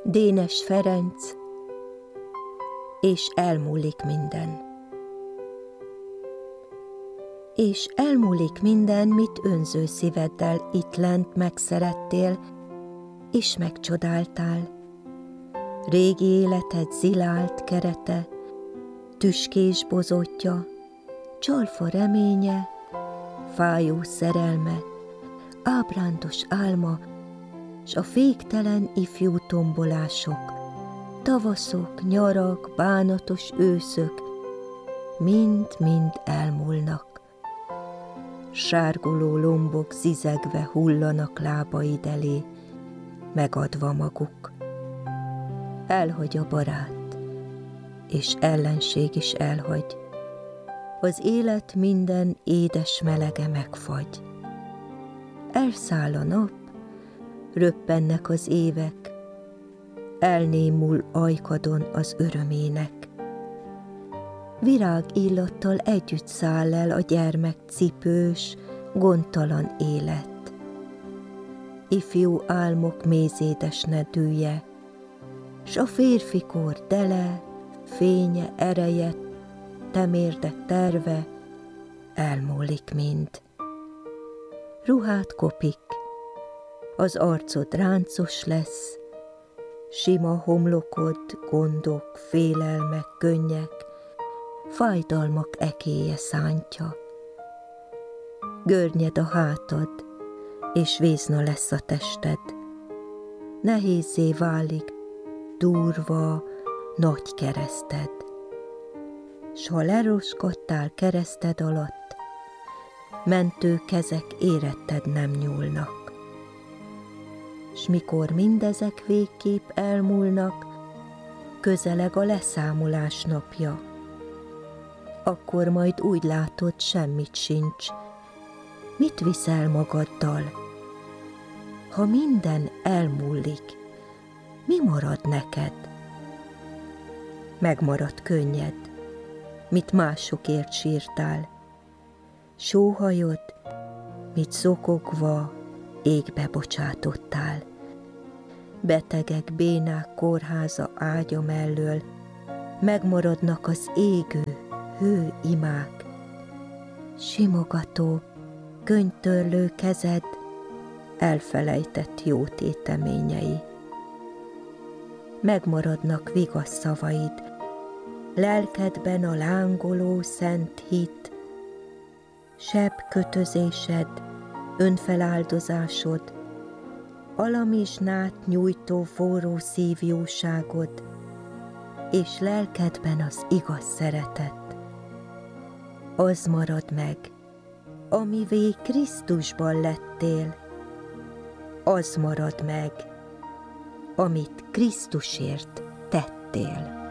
Dénes Ferenc, és elmúlik minden. És elmúlik minden, mit önző szíveddel itt lent megszerettél, és megcsodáltál. Régi életed zilált kerete, tüskés bozótja, csalfa reménye, fájó szerelme, ábrándos álma, s a féktelen ifjú tombolások, tavaszok, nyarak, bánatos őszök, mind-mind elmúlnak. Sárguló lombok zizegve hullanak lábaid elé, megadva maguk. Elhagy a barát, és ellenség is elhagy. Az élet minden édes melege megfagy. Elszáll a nap, röppennek az évek, elnémul ajkadon az örömének. Virág illattal együtt száll el a gyermek cipős, gondtalan élet. Ifjú álmok mézédes nedűje, s a férfikor dele, fénye, ereje, temérdek terve, elmúlik mind. Ruhád kopik, az arcod ráncos lesz, sima homlokod, gondok, félelmek, könnyek, fájdalmak ekéje szántja. Görnyed a hátad, és vézna lesz a tested. Nehézzé válik, durva, nagy kereszted. S ha leroskadtál kereszted alatt, mentő kezek éretted nem nyúlnak. S mikor mindezek végképp elmúlnak, közeleg a leszámolás napja. Akkor majd úgy látod, semmit sincs. Mit viszel magaddal? Ha minden elmúlik, mi marad neked? Megmarad könnyed, mit másokért sírtál. Sóhajod, mit zokogva égbe bocsátottál. Betegek, bénák kórháza ágya mellől megmaradnak az égő, hő imák. Simogató, könyvtörlő kezed elfelejtett jó téteményei. Megmaradnak vigasz szavaid, lelkedben a lángoló szent hit, sebb kötözésed, önfeláldozásod, alamizsnát nyújtó forró szívjóságod, és lelkedben az igaz szeretet. Az marad meg, amivé Krisztusban lettél, az marad meg, amit Krisztusért tettél.